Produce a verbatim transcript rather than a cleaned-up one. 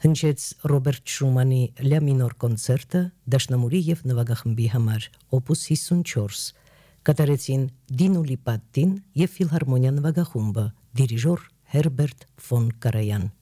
հնչեց Ռոբերտ Շումանի Լա մինոր կոնցերտը դաշնամուրի եւ նվագախմբի համար օպուս հիսունչորս կատարեցին Դինու Լիպատտին եւ ֆիլհարմոնիա նվագախումբը դիրիժոր Հերբերտ ֆոն Կարայան